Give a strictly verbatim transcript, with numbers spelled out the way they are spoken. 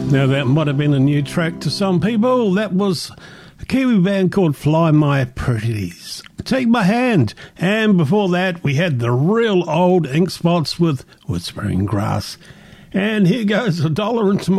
Now, that might have been a new track to some people. That was a Kiwi band called Fly My Pretties. Take My Hand. And before that, we had the real old Ink Spots with Whispering Grass. And here goes a dollar into